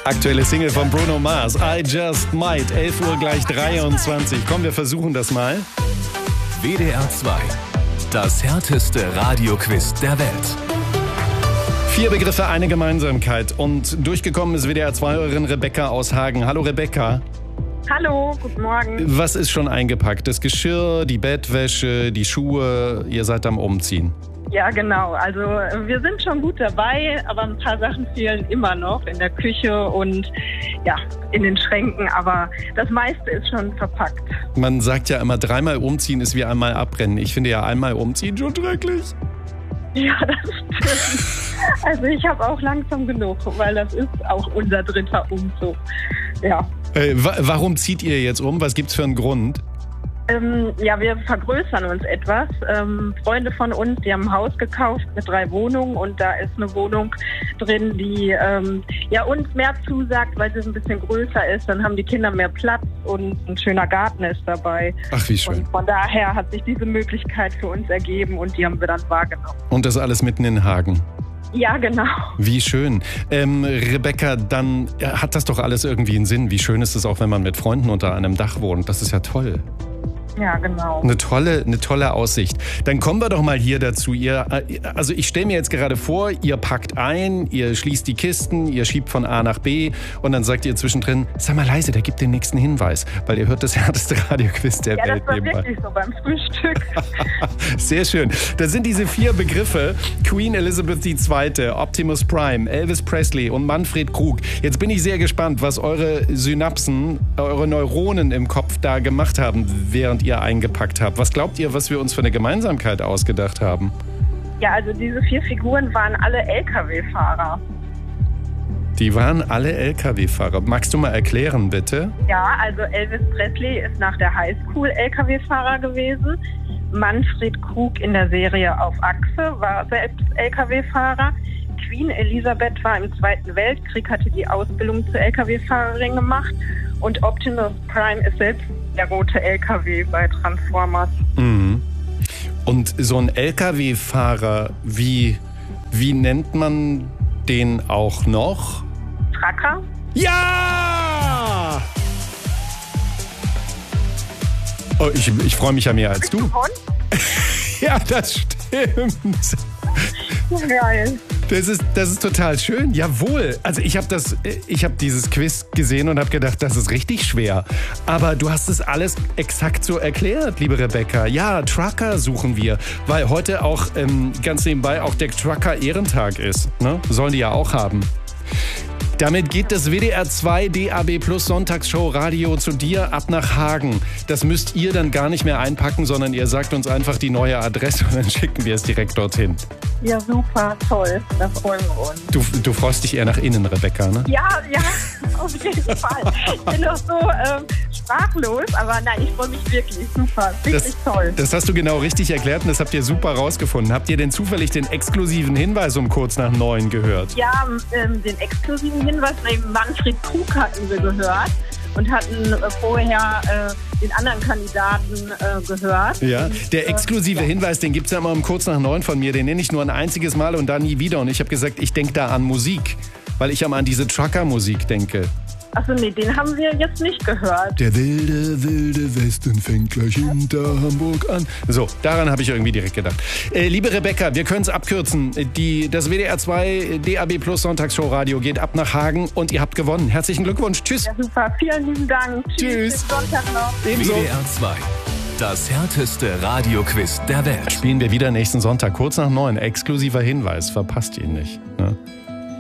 Aktuelle Single von Bruno Mars, I Just Might, 11 Uhr gleich 23. Komm, wir versuchen das mal. WDR 2, das härteste Radioquiz der Welt. 4 Begriffe, eine Gemeinsamkeit. Und durchgekommen ist WDR 2-Hörerin Rebecca aus Hagen. Hallo Rebecca. Hallo, guten Morgen. Was ist schon eingepackt? Das Geschirr, die Bettwäsche, die Schuhe, ihr seid am Umziehen. Ja, genau. Also wir sind schon gut dabei, aber ein paar Sachen fehlen immer noch in der Küche und ja, in den Schränken. Aber das meiste ist schon verpackt. Man sagt ja immer, 3-mal umziehen ist wie einmal abbrennen. Ich finde ja einmal umziehen schon schrecklich. Ja, das stimmt. Also ich habe auch langsam genug, weil das ist auch unser 3. Umzug. Ja. Warum zieht ihr jetzt um? Was gibt's für einen Grund? Ja, wir vergrößern uns etwas. Freunde von uns, die haben ein Haus gekauft mit 3 Wohnungen und da ist eine Wohnung drin, die uns mehr zusagt, weil sie ein bisschen größer ist. Dann haben die Kinder mehr Platz und ein schöner Garten ist dabei. Ach, wie schön. Und von daher hat sich diese Möglichkeit für uns ergeben und die haben wir dann wahrgenommen. Und das alles mitten in Hagen? Ja, genau. Wie schön. Rebecca, dann hat das doch alles irgendwie einen Sinn. Wie schön ist es auch, wenn man mit Freunden unter einem Dach wohnt. Das ist ja toll. Ja, genau. Eine tolle Aussicht. Dann kommen wir doch mal hier dazu. Also ich stelle mir jetzt gerade vor, ihr packt ein, ihr schließt die Kisten, ihr schiebt von A nach B und dann sagt ihr zwischendrin, sei mal leise, der gibt den nächsten Hinweis, weil ihr hört das härteste Radioquiz der Welt. Ja, das war nebenbei. wirklich so beim Frühstück. Sehr schön. Das sind diese 4 Begriffe. Queen Elizabeth II., Optimus Prime, Elvis Presley und Manfred Krug. Jetzt bin ich sehr gespannt, was eure Synapsen, eure Neuronen im Kopf da gemacht haben, während ihr eingepackt habt. Was glaubt ihr, was wir uns für eine Gemeinsamkeit ausgedacht haben? Ja, also diese 4 Figuren waren alle LKW-Fahrer. Die waren alle LKW-Fahrer. Magst du mal erklären, bitte? Ja, also Elvis Presley ist nach der Highschool LKW-Fahrer gewesen. Manfred Krug in der Serie Auf Achse war selbst LKW-Fahrer. Queen Elisabeth war im Zweiten Weltkrieg, hatte die Ausbildung zur LKW-Fahrerin gemacht. Und Optimus Prime ist selbst der rote LKW bei Transformers. Mhm. Und so ein LKW-Fahrer, wie nennt man den auch noch? Trucker? Ja! Oh, ich freue mich ja mehr als du. Ja, das stimmt. Geil. Das ist total schön. Jawohl. Also ich habe dieses Quiz gesehen und habe gedacht, das ist richtig schwer. Aber du hast es alles exakt so erklärt, liebe Rebecca. Ja, Trucker suchen wir, weil heute auch ganz nebenbei auch der Trucker-Ehrentag ist. Ne? Sollen die ja auch haben. Damit geht das WDR 2 DAB Plus Sonntagsshow Radio zu dir ab nach Hagen. Das müsst ihr dann gar nicht mehr einpacken, sondern ihr sagt uns einfach die neue Adresse und dann schicken wir es direkt dorthin. Ja, super, toll. Da freuen wir uns. Du freust dich eher nach innen, Rebecca, ne? Ja, auf jeden Fall. Ich bin noch so sprachlos, aber nein, ich freue mich wirklich. Super, richtig toll. Das hast du genau richtig erklärt und das habt ihr super rausgefunden. Habt ihr denn zufällig den exklusiven Hinweis um kurz nach 9 gehört? Ja, den exklusiven Hinweis bei Manfred Krug hatten wir gehört und hatten vorher den anderen Kandidaten gehört. Ja, der exklusive Hinweis, den gibt es ja immer um kurz nach 9 von mir. Den nenne ich nur ein einziges Mal und dann nie wieder. Und ich habe gesagt, ich denke da an Musik, weil ich immer an diese Trucker-Musik denke. Achso, nee, den haben wir jetzt nicht gehört. Der wilde Westen fängt gleich hinter Hamburg an. So, daran habe ich irgendwie direkt gedacht. Liebe Rebecca, wir können es abkürzen. Das WDR 2 DAB Plus Sonntagsshow Radio geht ab nach Hagen und ihr habt gewonnen. Herzlichen Glückwunsch. Tschüss. Ja, super. Vielen lieben Dank. Tschüss. Bis Sonntag noch. Ebenso. WDR 2, das härteste Radioquiz der Welt. Spielen wir wieder nächsten Sonntag, kurz nach 9. Exklusiver Hinweis. Verpasst ihn nicht. Ne?